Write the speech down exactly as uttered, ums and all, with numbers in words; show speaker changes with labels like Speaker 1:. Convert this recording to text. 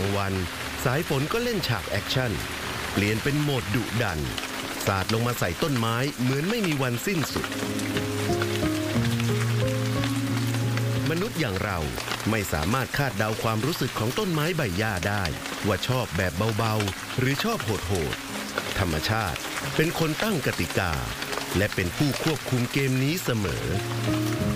Speaker 1: างวันสายฝนก็เล่นฉากแอคชั่นเปลี่ยนเป็นโหมดดุดันสาดลงมาใส่ต้นไม้เหมือนไม่มีวันสิ้นสุดมนุษย์อย่างเราไม่สามารถคาดเดาความรู้สึกของต้นไม้ใบหญ้าได้ว่าชอบแบบเบาๆหรือชอบโหดๆธรรมชาติเป็นคนตั้งกติกาและเป็นผู้ควบคุมเกมนี้เสมอ